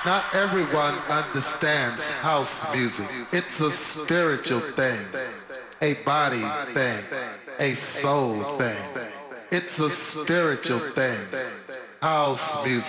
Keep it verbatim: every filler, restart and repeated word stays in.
Not everyone understands house music. It's a spiritual thing, a body thing, a soul thing. It's a spiritual thing. House music.